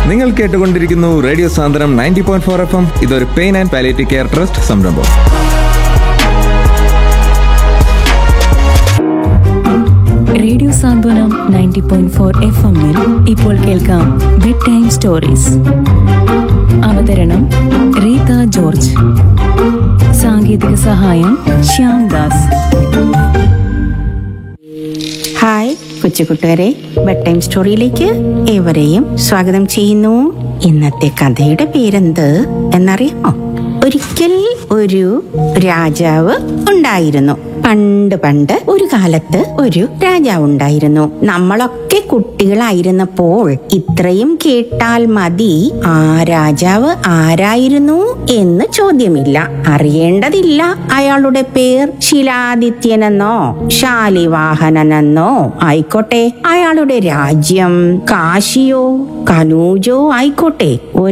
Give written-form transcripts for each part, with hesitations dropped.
നിങ്ങൾ കേട്ടുകൊണ്ടിരിക്കുന്നു radio Sandram 90.4 FM. ഇതൊരു pain and palliative care trust സംരംഭം. റേഡിയോ സാന്ത്വനം 90.4 FM ഇപ്പോൾ കേൾക്കാം ബെഡ് ടൈം സ്റ്റോറീസ്. അവതരണം റീത ജോർജ്. സാങ്കേതിക സഹായം Shyam Das. Hi കൊച്ചുകുട്ടുകാരെ, bed time സ്റ്റോറിയിലേക്ക് ഏവരെയും സ്വാഗതം ചെയ്യുന്നു. ഇന്നത്തെ കഥയുടെ പേരെന്ത് എന്നറിയാമോ? ഒരിക്കൽ ഒരു രാജാവ് ഉണ്ടായിരുന്നു. പണ്ട് ഒരു കാലത്ത് ഒരു രാജാവ് ഉണ്ടായിരുന്നു. നമ്മളൊക്കെ കുട്ടികളായിരുന്നപ്പോൾ ഇത്രയും കേട്ടാൽ മതി, ആ രാജാവ് ആരായിരുന്നു എന്ന് ചോദ്യമില്ല. അറിയേണ്ടതില്ല അയാളുടെ പേർ ശിലാദിത്യനെന്നോ ശാലിവാഹനനെന്നോ ആയിക്കോട്ടെ, അയാളുടെ രാജ്യം കാശിയോ കനൂജോ ആയിക്കോട്ടെ,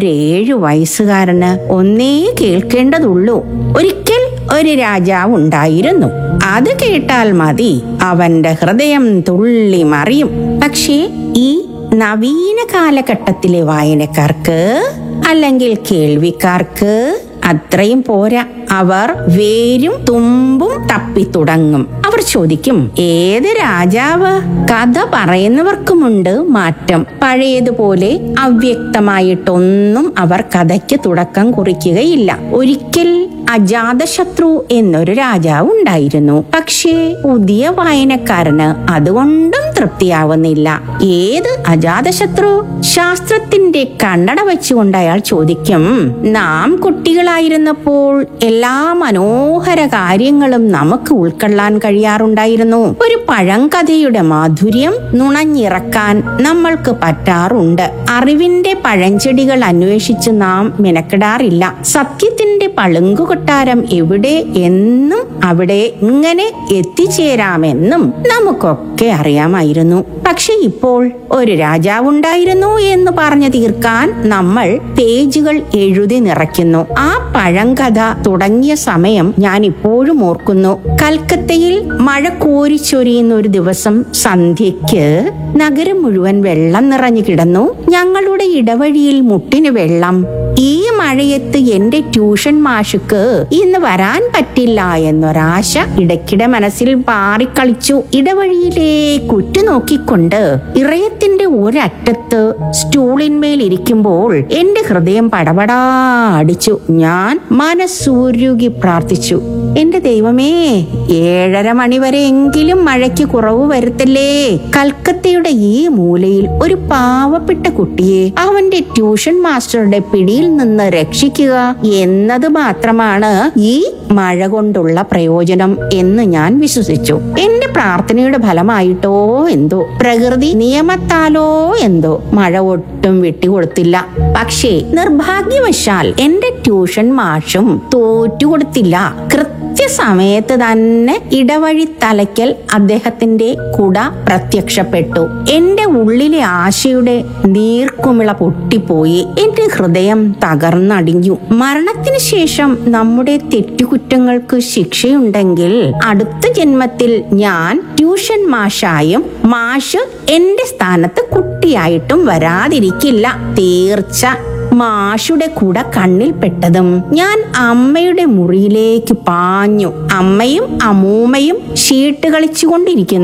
7 വയസ്സുകാരന് ഒന്നേ കേൾക്കേണ്ടതുള്ളൂ. ഒരിക്കൽ ഒരു രാജാവ് ഉണ്ടായിരുന്നു. അത് കേട്ടാൽ മതി, അവന്റെ ഹൃദയം തുള്ളി മറിയും. പക്ഷേ ഈ നവീന കാലഘട്ടത്തിലെ വായനക്കാർക്ക് അല്ലെങ്കിൽ കേൾവിക്കാർക്ക് അത്രയും പോരാ. അവർ വേരും തുമ്പും തപ്പി തുടങ്ങും. അവർ ചോദിക്കും, ഏത് രാജാവ്? കഥ പറയുന്നവർക്കുമുണ്ട് മാറ്റം. പഴയതുപോലെ അവ്യക്തമായിട്ടൊന്നും അവർ കഥയ്ക്ക് തുടക്കം കുറിക്കുകയില്ല. ഒരിക്കൽ അജാതശത്രു എന്നൊരു രാജാവ് ഉണ്ടായിരുന്നു. പക്ഷേ പുതിയ വായനക്കാരന് അതുകൊണ്ടും തൃപ്തിയാവുന്നില്ല. ഏത് അജാതശത്രു? ശാസ്ത്രത്തിന്റെ കണ്ണട വെച്ചുകൊണ്ട് അയാൾ ചോദിക്കും, നാം കുട്ടികളായിരുന്നപ്പോൾ എല്ലാ മനോഹര കാര്യങ്ങളും നമുക്ക് ഉൾക്കൊള്ളാൻ കഴിയാറുണ്ടായിരുന്നു. ഒരു പഴങ്കഥയുടെ മാധുര്യം നുണഞ്ഞിറക്കാൻ നമ്മൾക്ക് പറ്റാറുണ്ട്. അറിവിന്റെ പഴഞ്ചെടികൾ അന്വേഷിച്ച് നാം മെനക്കെടാറില്ല. സത്യത്തിന്റെ പളുങ്കുകൊട്ടാരം എവിടെ എന്നും അവിടെ ഇങ്ങനെ എത്തിച്ചേരാമെന്നും നമുക്കൊക്കെ അറിയാമായിരുന്നു. പക്ഷെ ഇപ്പോൾ ഒരു രാജാവുണ്ടായിരുന്നു എന്ന് പറഞ്ഞു തീർക്കാൻ നമ്മൾ പേജുകൾ എഴുതി നിറയ്ക്കുന്നു. ആ പഴങ്കഥ തുടങ്ങിയ സമയം ഞാൻ ഇപ്പോഴും ഓർക്കുന്നു. കൽക്കത്തയിൽ മഴ കോരിച്ചൊരിയുന്ന ഒരു ദിവസം സന്ധ്യയ്ക്ക് നഗരം മുഴുവൻ വെള്ളം നിറഞ്ഞു കിടന്നു. ഞങ്ങളുടെ ഇടവഴിയിൽ മുട്ടിന് വെള്ളം. ഈ മഴയത്ത് എന്റെ ട്യൂഷൻ മാഷുക്ക് ഇന്ന് വരാൻ പറ്റില്ല എന്നൊരാശ ഇടയ്ക്കിടെ മനസ്സിൽ പാറിക്കളിച്ചു. ഇടവഴിയിലേക്ക് ഉറ്റുനോക്കിക്കൊണ്ട് ഇറയത്തിന്റെ ഒരറ്റത്ത് സ്റ്റൂളിന്മേൽ ഇരിക്കുമ്പോൾ എന്റെ ഹൃദയം പടപടാ അടിച്ചു. ഞാൻ മനസ്സുരുകി പ്രാർത്ഥിച്ചു, എന്റെ ദൈവമേ, 7:30 മണി വരെ എങ്കിലും മഴയ്ക്ക് കുറവ് വരുത്തല്ലേ. കൽക്കത്തയുടെ ഈ മൂലയിൽ ഒരു പാവപ്പെട്ട കുട്ടിയെ അവന്റെ ട്യൂഷൻ മാസ്റ്ററുടെ പിടിയിൽ നിന്ന് രക്ഷിക്കുക എന്നത് മാത്രമാണ് ഈ മഴ കൊണ്ടുള്ള പ്രയോജനം എന്ന് ഞാൻ വിശ്വസിച്ചു. എന്റെ പ്രാർത്ഥനയുടെ ഫലമായിട്ടോ എന്തോ, പ്രകൃതി നിയമത്താലോ എന്തോ, മഴ ഒട്ടും വിട്ടുകൊടുത്തില്ല. പക്ഷേ നിർഭാഗ്യവശാൽ എന്റെ ട്യൂഷൻ മാഷും തോറ്റുകൊടുത്തില്ല. കൃത്യസമയത്ത് തന്നെ ഇടവഴി തലയ്ക്കൽ അദ്ദേഹത്തിന്റെ കുട പ്രത്യക്ഷപ്പെട്ടു. എന്റെ ഉള്ളിലെ ആശയുടെ നീർക്കുമിള പൊട്ടിപ്പോയി. എന്റെ ഹൃദയം തകർന്നടിഞ്ഞു. മരണത്തിന് ശേഷം നമ്മുടെ തെറ്റുകുറ്റങ്ങൾക്ക് ശിക്ഷയുണ്ടെങ്കിൽ അടുത്ത ജന്മത്തിൽ ഞാൻ ട്യൂഷൻ മാഷായും മാഷ് എന്റെ സ്ഥാനത്ത് കുട്ടിയായിട്ടും വരാതിരിക്കില്ല. തീർച്ച. മാഷുടെ കൂടെ കണ്ണിൽ പെട്ടതും ഞാൻ അമ്മയുടെ മുറിയിലേക്ക് പാഞ്ഞു. അമ്മയും അമ്മൂമ്മയും ഷീട്ട് കളിച്ചുകൊണ്ടിരിക്കുന്നു.